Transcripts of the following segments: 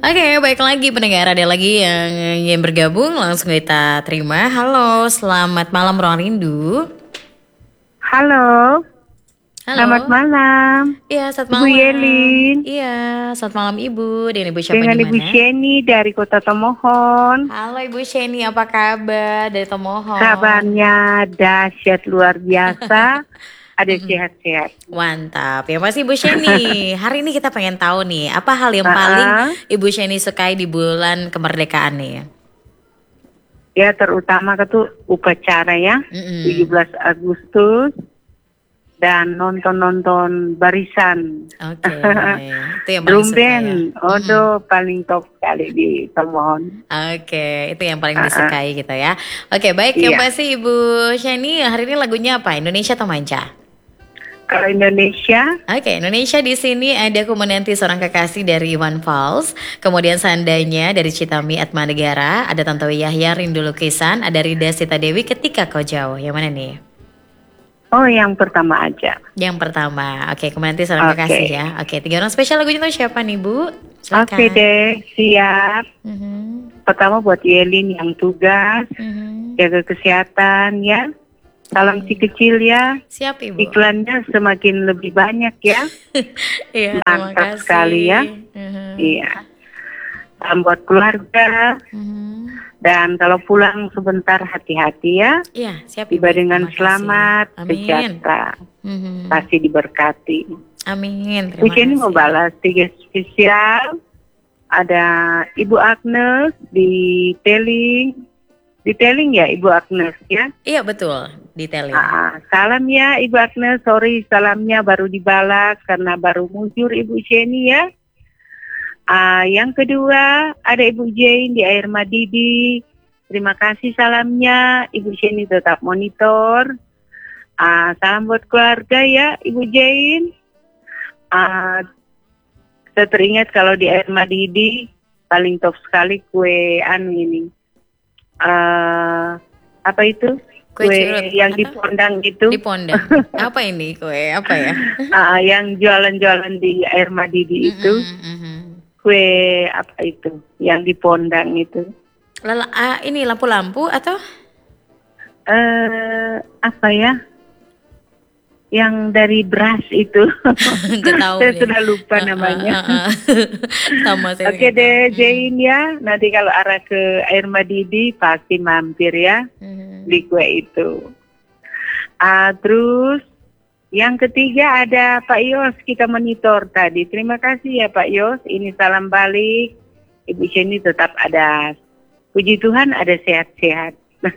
Oke, baik lagi pendengar, ada lagi yang ingin bergabung, langsung kita terima. Halo, selamat malam ruang rindu. Halo, selamat Halo. malam. Iya, selamat Ibu malam. Yelin Iya, selamat malam Ibu. Dan Ibu siapa dengan di Ibu mana? Sheni dari Kota Tomohon. Halo Ibu Sheni, apa kabar dari Tomohon? Kabarnya dahsyat luar biasa. Ada sehat-sehat. Mantap. Ya masih Ibu Sheni. Hari ini kita pengen tahu nih, apa hal yang paling Ah, Ibu Sheni sukai di bulan kemerdekaan nih? ya terutama itu upacara ya, Mm-mm. 17 Agustus dan nonton-nonton barisan. Oke, itu yang paling Drum suka ya. band, Mm-mm. odo paling top sekali di Tomohon. Oke, itu yang paling Ah, disukai gitu ya. Oke, baik. Yang iya, pasti Ibu Sheni hari ini lagunya apa? Indonesia atau manca? kalau Indonesia, Oke, Indonesia di sini ada Ku Menanti Seorang Kekasih dari Iwan Fals, kemudian Seandainya dari Citami Atmanegara, ada Tantowi Yahya Rindu Lukisan, ada Rida Sita Dewi Ketika Kau Jauh. Yang mana nih? oh yang pertama aja. Yang pertama. Oke, Ku Menanti Seorang Kekasih Oke. ya. Oke, tiga orang spesial lagunya tuh siapa nih, Bu? Oke Silakan. deh, siap. Mhm, Pertama buat Yelin yang tugas, mhm. jaga kesehatan ya. Salam si kecil ya. Siap, Ibu. Iklannya semakin lebih banyak ya. Iya, terima Mantap sekali ya. kasih. Mhm. Iya. Salam buat keluarga. Mhm. Dan kalau pulang sebentar hati-hati ya. Iya, siap Ibu. Tiba dengan Terima kasih. selamat, Amin. sejahtera. Mhm. Pasti diberkati. Amin. Bu Terima Jenny mau kasih. balas 3 spesial. Ada Ibu Agnes di Teling ya Ibu Agnes ya. Iya, betul. Detailing. Salam ya Ibu Agnes, sorry salamnya baru dibalas karena baru muncul Ibu Jenny ya. Yang kedua ada Ibu Jane di Air Madidi. Terima kasih salamnya, Ibu Jenny tetap monitor. Salam buat keluarga ya Ibu Jane. Saya teringat kalau di Air Madidi paling top sekali kue ini. Apa itu? Kue Kue curut. yang di Apa? Pondang itu. Di Pondang. Apa ini kue? Apa ya? Yang jualan-jualan di Air Madidi itu. Mm-mm, mhm. Kue apa itu? Yang di Pondang itu. Ini lampu-lampu atau? Apa ya? Yang dari beras itu. Nggak tahu Saya deh. sudah lupa namanya. Sama saya Oke nggak tahu. deh, Jane ya. Nanti kalau arah ke Air Madidi pasti mampir ya Mhm. di kue itu. Terus yang ketiga ada Pak Yos, kita monitor tadi. Terima kasih ya Pak Yos. Ini salam balik. Ibu Jenny tetap ada. Puji Tuhan ada sehat-sehat.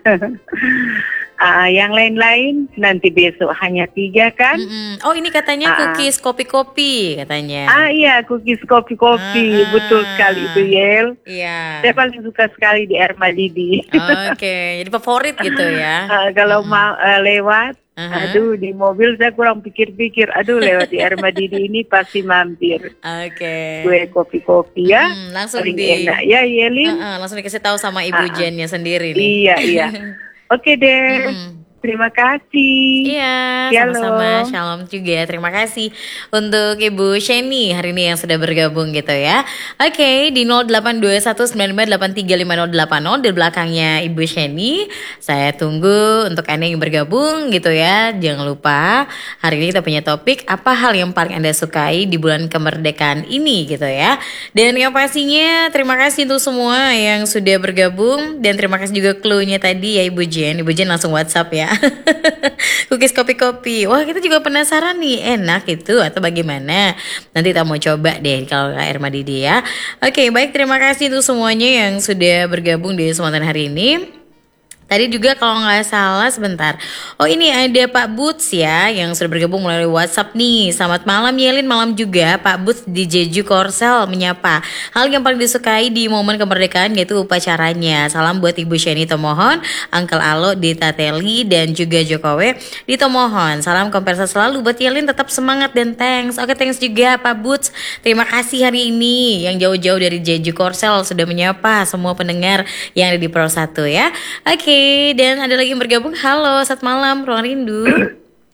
Yang lain-lain nanti besok hanya 3 kan? Mm-mm. Oh, ini katanya cookies kopi-kopi katanya. Iya, cookies kopi-kopi. Betul sekali itu Yel. Iya. Saya paling suka sekali di Air Madidi. Oke, jadi favorit gitu ya. Kalau mau lewat, Aha. aduh di mobil saya kurang pikir-pikir. Aduh lewat di Air Madidi ini pasti mampir. Oke. Kue kopi-kopi ya. Langsung Paling enak ya Yelin. langsung dikasih tahu sama Ibu Jennya sendiri nih. Iya, iya. Oke deh. Mm-mm. Terima kasih. Iya, Shalom. sama-sama. Shalom juga. Terima kasih untuk Ibu Sheni hari ini yang sudah bergabung gitu ya. Oke, di 082195835080 di belakangnya Ibu Sheni. Saya tunggu untuk Anda yang bergabung gitu ya. Jangan lupa hari ini kita punya topik apa hal yang paling Anda sukai di bulan kemerdekaan ini gitu ya. Dan yang pastinya terima kasih untuk semua yang sudah bergabung dan terima kasih juga clue-nya tadi ya Ibu Jen. Ibu Jen langsung WhatsApp ya. Cookies kopi-kopi. Wah, kita juga penasaran nih, enak itu atau bagaimana? Nanti kita mau coba deh kalau ke Air Madidi ya. Oke, baik, terima kasih untuk semuanya yang sudah bergabung di kesempatan hari ini. Tadi juga kalau nggak salah sebentar. Oh, ini ada Pak Boots ya yang sudah bergabung melalui WhatsApp nih. Selamat malam Yelin, malam juga Pak Boots di Jeju Korsel menyapa. Hal yang paling disukai di momen kemerdekaan yaitu upacaranya. Salam buat Ibu Sheni Tomohon, Uncle Alo di Tateli dan juga Jokowi di Tomohon. Salam kompersa selalu buat Yelin, tetap semangat dan thanks. Oke, thanks juga Pak Boots. Terima kasih hari ini yang jauh-jauh dari Jeju Korsel sudah menyapa semua pendengar yang ada di Pro 1 ya. Oke, dan ada lagi yang bergabung. Halo, selamat malam, Ruang Rindu.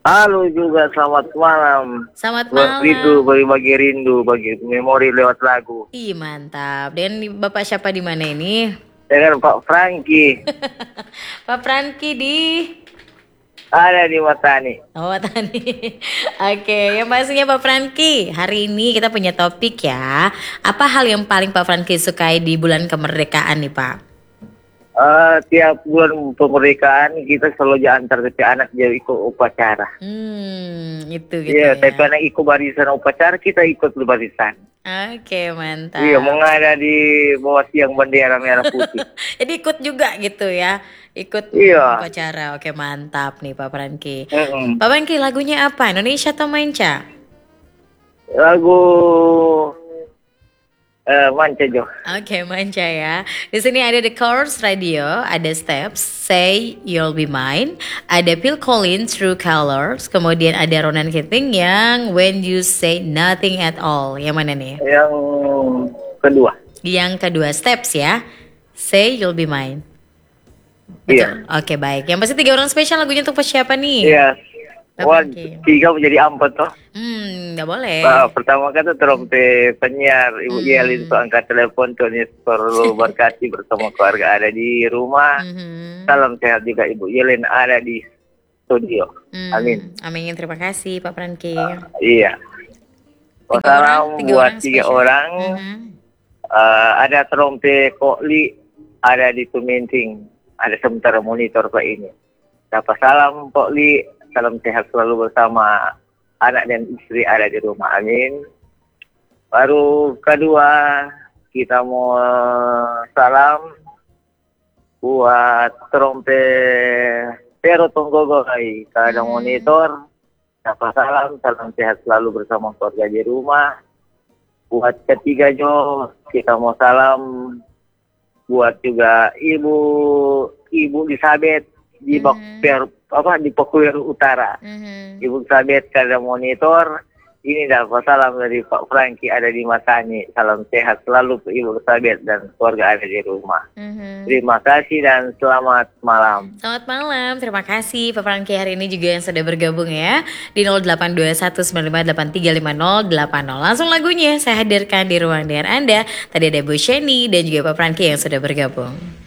Halo juga, selamat malam. Selamat malam. Bagi rindu, bagi memori lewat lagu. Ih, mantap. Dan Bapak siapa di mana ini? Dengan Pak Franky. Pak Franky di Ada di Matani. Oh, tadi. Oke, yang pastinya Pak Franky. Hari ini kita punya topik ya. Apa hal yang paling Pak Franky sukai di bulan kemerdekaan nih, Pak? Tiap bulan kemerdekaan kita selalu antar ke anak jadi ikut upacara. Itu gitu Iya, ya. tapi anak ikut barisan upacara, kita ikut barisan. Oke, mantap. Iya, mengada di bawah tiang bendera merah putih. Jadi ikut juga gitu ya. Ikut Iya. upacara. Oke, mantap nih Pak Franky. Mm-mm. Pak Franky, lagunya apa? Indonesia atau Manca? Lagu Manca Jo. Oke, Manca ya. Di sini ada The Chorus Radio, ada Steps, Say You'll Be Mine, ada Phil Collins True Colors, kemudian ada Ronan Keating yang When You Say Nothing at All. Yang mana nih? Yang kedua. Yang kedua Steps ya. Say You'll Be Mine. Iya. Oke, baik. Yang pasti 3 orang spesial lagunya untuk siapa nih? Iya. Wah, Oke. 3 menjadi 4 toh. Nggak boleh. Pertama kata trompet penyiar Ibu Yelin tuh angkat telepon tuh perlu berkati bersama keluarga ada di rumah. Salam sehat juga Ibu Yelin ada di studio. Amin. Amin. Terima kasih Pak Franky. Iya. Salam buat 3 spesial. orang. Ada trompet Kokli ada di Tuminting. Ada sementara monitor Pak ini. Dapat salam Kokli. Salam sehat selalu bersama anak dan istri ada di rumah. Amin. Baru kedua kita mau salam buat trompet Pero Tonggogo ada monitor. Dapat salam sehat selalu bersama keluarga di rumah. Buat ketiga Jo kita mau salam buat juga Ibu Elizabeth di di Pokuir Utara. Ibu Elizabeth ada monitor. Ini dapat salam dari Pak Franky ada di Matani. Salam sehat selalu ke Ibu Elizabeth dan keluarga ada di rumah. Terima kasih dan selamat malam. Selamat malam, terima kasih Pak Franky hari ini juga yang sudah bergabung ya di 082195835080. Langsung lagunya saya hadirkan di ruang dengar Anda. Tadi ada Bu Sheni dan juga Pak Franky yang sudah bergabung.